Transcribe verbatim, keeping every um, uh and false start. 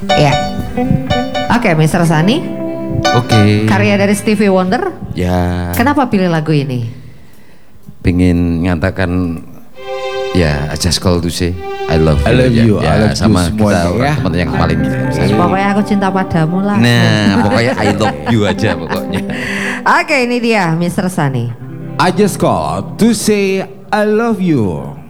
Ya. Oke, mister Sani. Oke. Karya dari Stevie Wonder. Ya. Kenapa pilih lagu ini? Pengen nyatakan ya I just call to say I love you. I love ya. you, Ya, I love sama you kita semuanya ya. teman yang paling gitu. Pokoknya aku cinta padamu lah. Nah, pokoknya I love you aja pokoknya. Oke, ini dia mister Sani. I just call to say I love you.